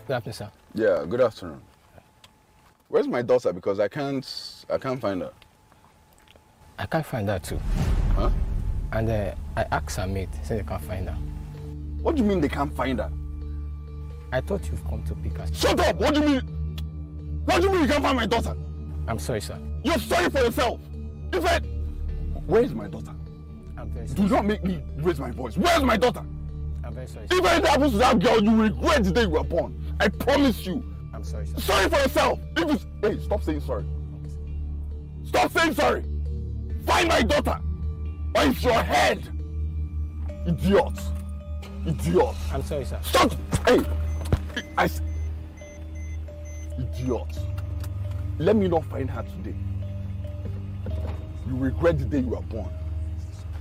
Good afternoon, sir. Yeah, good afternoon. Where's my daughter? Because I can't find her. I can't find her too. Huh? And I asked her mate, since they can't find her. What do you mean they can't find her? I thought you've come to pick us. Shut up! What do you mean? What do you mean you can't find my daughter? I'm sorry, sir. You're sorry for yourself. In fact, where is my daughter? I'm very sorry. Do not make me raise my voice. Where's my daughter? I'm very sorry, sir. If anything happens to that girl, you will regret the day you were born. I promise you. I'm sorry, sir. Sorry for yourself. If it's... Hey, stop saying sorry. Okay, sir. Stop saying sorry. Find my daughter. Or it's your head. Idiot. Idiot. I'm sorry, sir. Stop. Hey. Idiot. Let me not find her today. You regret the day you were born.